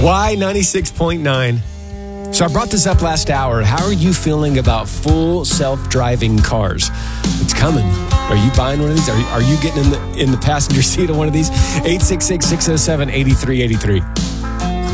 Y96.9. So I brought this up last hour. How are you feeling about full self-driving cars? It's coming. Are you buying one of these? Are you getting in the passenger seat of one of these? 866-607-8383.